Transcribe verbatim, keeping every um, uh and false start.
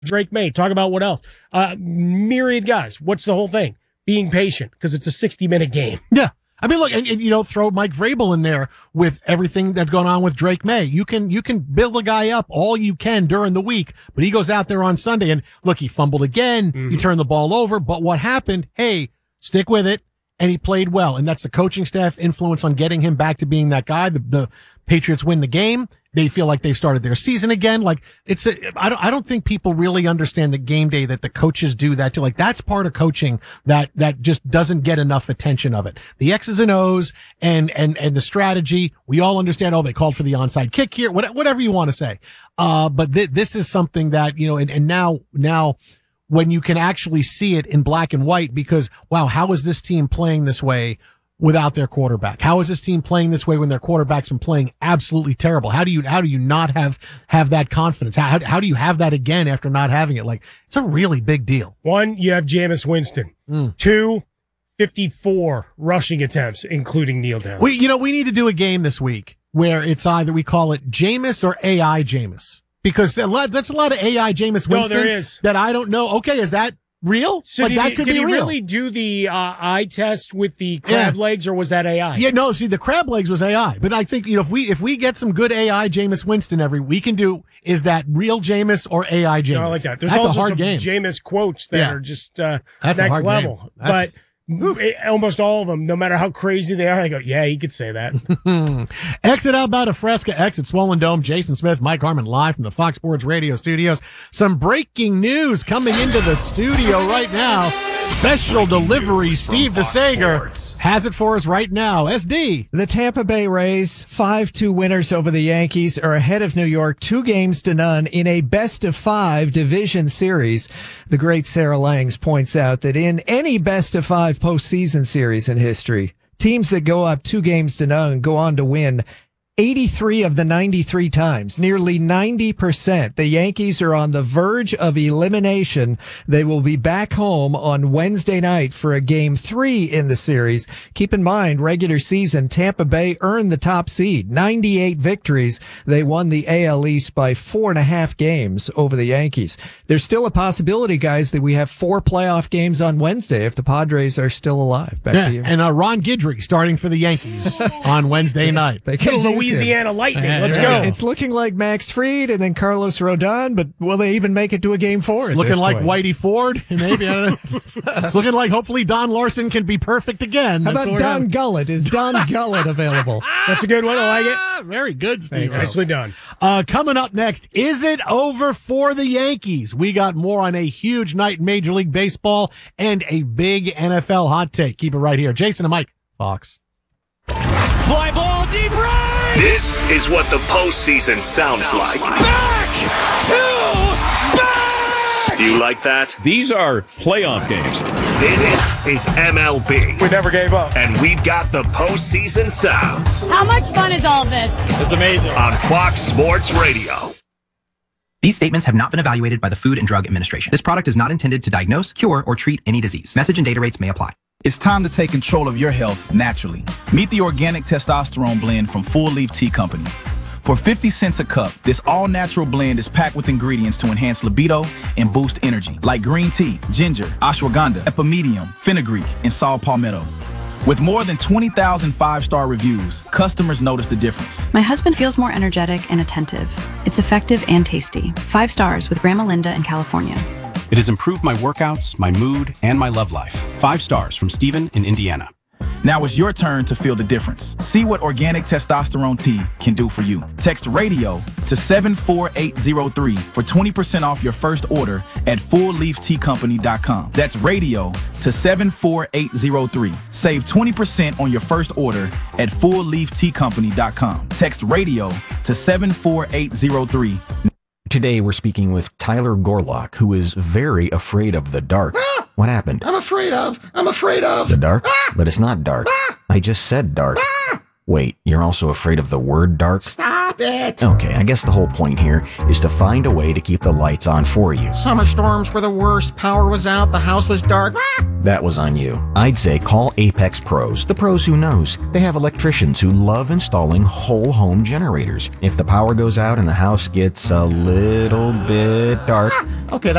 Drake May. Talk about what else. Uh, myriad guys. What's the whole thing? Being patient, because it's a sixty-minute game. Yeah. I mean, look, and, and, you know, throw Mike Vrabel in there with everything that's going on with Drake May. You can, you can build a guy up all you can during the week, but he goes out there on Sunday and look, he fumbled again. Mm-hmm. He turned the ball over, but what happened? Hey, stick with it. And he played well. And that's the coaching staff influence on getting him back to being that guy. The, the Patriots win the game. They feel like they've started their season again. Like it's a, I don't, I don't think people really understand the game day that the coaches do that too. Like that's part of coaching that, that just doesn't get enough attention of it. The X's and O's and, and, and the strategy. We all understand. Oh, they called for the onside kick here. Whatever you want to say. Uh, but th- this is something that, you know, and, and now, now, when you can actually see it in black and white, because, wow, how is this team playing this way without their quarterback? How is this team playing this way when their quarterback's been playing absolutely terrible? How do you, how do you not have, have that confidence? How, how do you have that again after not having it? Like, it's a really big deal. One, you have Jameis Winston. Mm. Two, fifty-four rushing attempts, including kneel down. We, you know, we need to do a game this week where it's either we call it Jameis or A I Jameis. Because a lot, that's a lot of A I Jameis Winston. No, there is. That I don't know. Okay, is that real? So like did that he, could did be he real. really do the uh, eye test with the crab yeah. legs, or was that A I? Yeah, no. See, the crab legs was A I, but I think you know if we if we get some good A I Jameis Winston every we can do is that real Jameis or A I Jameis? No, I like that. There's that's also a hard some game. Jameis quotes that yeah. are just uh, that's next a hard level, game. but. That's It, almost all of them, no matter how crazy they are, they go, yeah, he could say that. Exit out by Fresca, exit Swollen Dome. Jason Smith, Mike Harmon live from the Fox Sports Radio studios. Some breaking news coming into the studio right now. Special breaking delivery. Steve DeSager has it for us right now. S D. The Tampa Bay Rays, five two winners over the Yankees, are ahead of New York two games to none in a best of five division series. The great Sarah Langs points out that in any best of five postseason series in history, teams that go up two games to none go on to win eighty-three of the ninety-three times, nearly ninety percent. The Yankees are on the verge of elimination. They will be back home on Wednesday night for a game three in the series. Keep in mind, regular season, Tampa Bay earned the top seed, ninety-eight victories. They won the A L East by four and a half games over the Yankees. There's still a possibility, guys, that we have four playoff games on Wednesday if the Padres are still alive. Back yeah, to you. And uh, Ron Guidry starting for the Yankees on Wednesday night. They can Louisiana Lightning. Let's yeah. go. It's looking like Max Fried and then Carlos Rodon, but will they even make it to a game four? It's looking like Whitey Ford, maybe. I don't know. It's looking like hopefully Don Larson can be perfect again. How That's about Don Gullett? Is Don Gullett available? That's a good one. I like it. Very good, Steve. Nicely done. Uh, coming up next, is it over for the Yankees? We got more on a huge night in Major League Baseball and a big N F L hot take. Keep it right here. Jason and Mike, Fox. Fly ball deep right. This is what the postseason sounds, sounds like. Back to back. Do you like that? These are playoff games. This is M L B. We never gave up. And we've got the postseason sounds. How much fun is all this? It's amazing. On Fox Sports Radio. These statements have not been evaluated by the Food and Drug Administration. This product is not intended to diagnose, cure, or treat any disease. Message and data rates may apply. It's time to take control of your health naturally. Meet the organic testosterone blend from Full Leaf Tea Company. For fifty cents a cup, this all-natural blend is packed with ingredients to enhance libido and boost energy, like green tea, ginger, ashwagandha, epimedium, fenugreek, and saw palmetto. With more than twenty thousand five-star reviews, customers notice the difference. My husband feels more energetic and attentive. It's effective and tasty. Five stars with Grandma Linda in California. It has improved my workouts, my mood, and my love life. Five stars from Steven in Indiana. Now it's your turn to feel the difference. See what organic testosterone tea can do for you. Text radio to seven four eight zero three for twenty percent off your first order at full leaf tea company dot com. That's radio to seven four eight zero three. Save twenty percent on your first order at full leaf tea company dot com. Text radio to seven four eight zero three. Today we're speaking with Tyler Gorlock, who is very afraid of the dark. Ah! What happened? I'm afraid of. I'm afraid of. The dark? Ah! But it's not dark. Ah! I just said dark. Ah! Wait, you're also afraid of the word dark? Stop it. Okay, I guess the whole point here is to find a way to keep the lights on for you. Summer storms were the worst. Power was out. The house was dark. Ah! That was on you. I'd say call Apex Pros, the pros who knows. They have electricians who love installing whole home generators. If the power goes out and the house gets a little bit dark, Okay,